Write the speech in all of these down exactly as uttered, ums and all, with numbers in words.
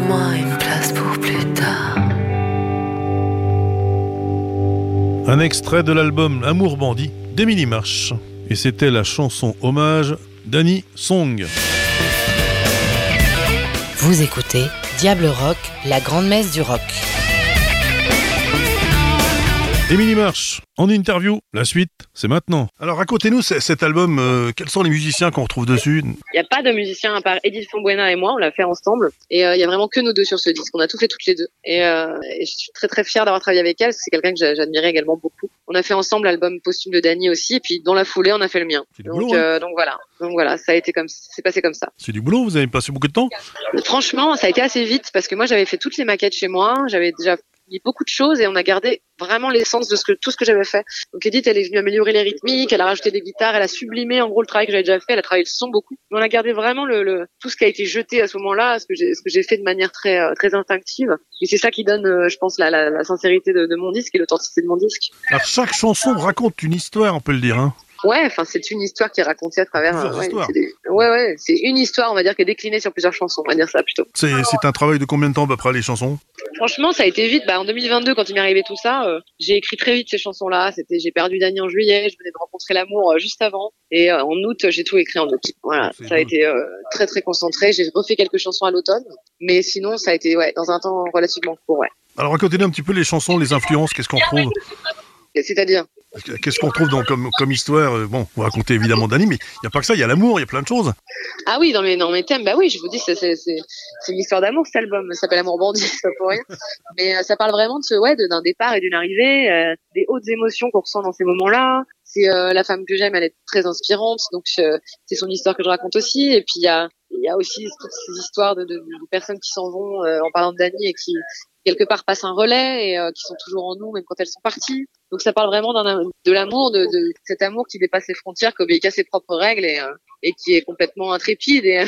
Prends-moi une place pour plus tard. Un extrait de l'album Amour Bandit d'Émilie Marche. Et c'était la chanson hommage d'Annie Song. Vous écoutez Diable Rock, la grande messe du rock. Émilie Marche, en interview, la suite, c'est maintenant. Alors racontez-nous c- cet album, euh, quels sont les musiciens qu'on retrouve dessus ? Il n'y a pas de musicien à part Edith Fonbuena et moi, on l'a fait ensemble. Et il euh, y a vraiment que nous deux sur ce disque, on a tout fait toutes les deux. Et, euh, et je suis très très fière d'avoir travaillé avec elle, parce que c'est quelqu'un que j'a- j'admirais également beaucoup. On a fait ensemble l'album posthume de Dany aussi, et puis dans la foulée, on a fait le mien. C'est du Donc, boulot, hein. euh, donc voilà, donc voilà, ça a été comme, c'est passé comme ça. C'est du boulot, vous avez passé beaucoup de temps ? Franchement, ça a été assez vite, parce que moi j'avais fait toutes les maquettes chez moi, j'avais déjà mis beaucoup de choses et on a gardé vraiment l'essence de ce que, tout ce que j'avais fait. Donc Edith, elle est venue améliorer les rythmiques, elle a rajouté des guitares, elle a sublimé en gros le travail que j'avais déjà fait, elle a travaillé le son beaucoup. Mais on a gardé vraiment le, le tout ce qui a été jeté à ce moment-là, ce que j'ai ce que j'ai fait de manière très euh, très instinctive. Et c'est ça qui donne, euh, je pense, la, la, la sincérité de, de mon disque et l'authenticité de mon disque. Alors chaque chanson raconte une histoire, on peut le dire, hein. Ouais, enfin c'est une histoire qui est racontée à travers. Plusieurs euh, ouais, histoires. c'est des... ouais, ouais, c'est une histoire, on va dire, qui est déclinée sur plusieurs chansons, on va dire ça plutôt. C'est, c'est un travail de combien de temps à peu près les chansons ? Franchement, ça a été vite. Bah, en deux mille vingt-deux, quand il m'est arrivé tout ça, euh, j'ai écrit très vite ces chansons-là. C'était, j'ai perdu Dany en juillet, je venais de rencontrer l'amour euh, juste avant, et euh, en août, j'ai tout écrit en août. Voilà, C'est ça a beau. été euh, très très concentré. J'ai refait quelques chansons à l'automne, mais sinon, ça a été ouais dans un temps relativement court, ouais. Alors racontez-nous un petit peu les chansons, les influences, qu'est-ce qu'on retrouve ? Et c'est-à-dire. Qu'est-ce qu'on retrouve donc comme, comme histoire ? Bon, on va raconter évidemment Dany, mais il n'y a pas que ça, il y a l'amour, il y a plein de choses. Ah oui, dans mes dans mes thèmes, bah oui, je vous dis, c'est c'est c'est, c'est une histoire d'amour cet album. Ça s'appelle Amour Bandit, c'est pas pour rien. Mais euh, ça parle vraiment de ce ouais de, d'un départ et d'une arrivée, euh, des hautes émotions qu'on ressent dans ces moments-là. C'est euh, la femme que j'aime, elle est très inspirante, donc euh, c'est son histoire que je raconte aussi. Et puis il y a il y a aussi toutes ces histoires de, de, de personnes qui s'en vont euh, en parlant de Dany et qui quelque part passent un relais et euh, qui sont toujours en nous même quand elles sont parties. Donc ça parle vraiment d'un, de l'amour, de, de cet amour qui dépasse les frontières, qui obéit qu'à ses propres règles et, euh, et qui est complètement intrépide et,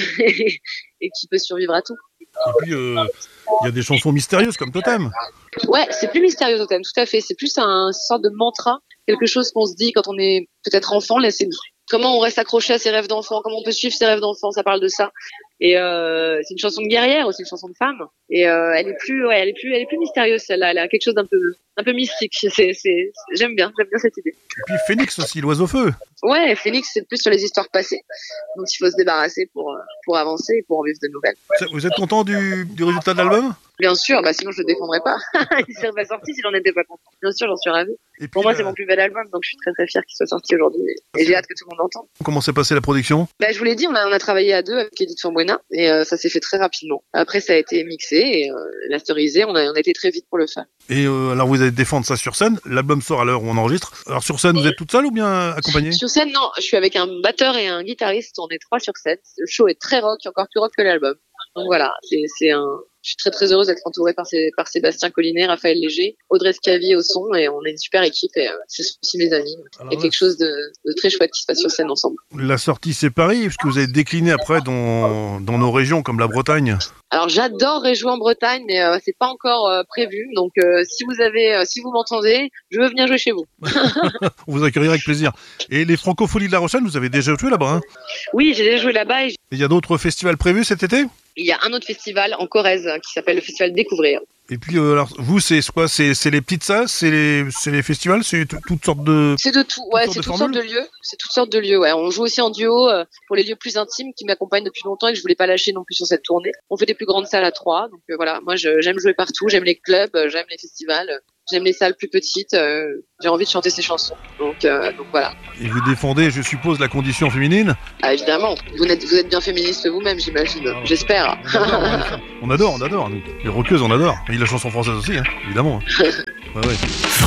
et qui peut survivre à tout. Et puis, euh, il y a des chansons mystérieuses comme Totem. Ouais, c'est plus mystérieux Totem, tout à fait. C'est plus un sorte de mantra, quelque chose qu'on se dit quand on est peut-être enfant. Là, c'est comment on reste accroché à ses rêves d'enfant, comment on peut suivre ses rêves d'enfant. Ça parle de ça. Et euh, c'est une chanson de guerrière aussi, une chanson de femme. Et euh, elle est plus, ouais, elle est plus, elle est plus mystérieuse. Celle-là, elle a quelque chose d'un peu, un peu mystique. C'est, c'est, j'aime bien, j'aime bien cette idée. Et puis Phoenix aussi, l'oiseau feu. Ouais, Phoenix, c'est plus sur les histoires passées. Donc il faut se débarrasser pour pour avancer et pour en vivre de nouvelles. Vous êtes content du, du résultat de l'album ? Bien sûr, bah sinon je le défendrais pas. Il serait pas sorti si j'en étais pas content. Bien sûr, j'en suis ravie. Et puis, Pour moi, euh, c'est mon plus bel album, donc je suis très très fière qu'il soit sorti aujourd'hui. Et j'ai hâte que tout le monde l'entende. comment s'est passée la production ? Bah, je vous l'ai dit, on a, on a travaillé à deux avec Edith Fonbuena et euh, ça s'est fait très rapidement. Après, ça a été mixé et euh, masterisé. On a, on a été très vite pour le faire. Et euh, alors vous allez défendre ça sur scène. L'album sort à l'heure où on enregistre. Alors sur scène, vous êtes toute seule ou bien accompagnée ? Sur scène, non, je suis avec un batteur et un guitariste. On est trois sur scène. Le show est très rock, encore plus rock que l'album. Donc voilà, c'est, c'est un. Je suis très très heureuse d'être entourée par, ces, par Sébastien Collinet, Raphaël Léger, Audrey Scavi au son, et on est une super équipe et euh, ce sont aussi mes amis. Alors Il y a ouais. quelque chose de, de très chouette qui se passe sur scène ensemble. La sortie c'est Paris, parce que vous avez décliné après dans, dans nos régions comme la Bretagne. Alors j'adorerais jouer en Bretagne, mais euh, c'est pas encore euh, prévu. Donc euh, si vous avez, euh, si vous m'entendez, je veux venir jouer chez vous. On vous accueillera avec plaisir. Et les Francopholies de La Rochelle, vous avez déjà joué là-bas, hein ? Oui, j'ai déjà joué là-bas et Et il y a d'autres festivals prévus cet été ? il y a un autre festival en Corrèze qui s'appelle le Festival Découvrir. Et puis, euh, alors, vous, c'est quoi ? C'est, c'est les petites salles ? C'est les, c'est les festivals ? C'est t- toutes sortes de... C'est de tout, ouais, sortes c'est de toutes sortes de formules lieux. C'est toutes sortes de lieux, ouais. On joue aussi en duo euh, pour les lieux plus intimes qui m'accompagnent depuis longtemps et que je voulais pas lâcher non plus sur cette tournée. On fait des plus grandes salles à trois, donc euh, voilà. Moi, je, j'aime jouer partout, j'aime les clubs, euh, j'aime les festivals, euh, j'aime les salles plus petites. Euh, j'ai envie de chanter ces chansons, donc euh, donc voilà. Et vous défendez, je suppose, la condition féminine ? Ah, évidemment, vous êtes vous êtes bien féministe vous-même, j'imagine. J'espère. On adore, on adore, nous. Les rockeuses, on adore. Et la chanson française aussi, hein, évidemment. Ouais, ouais.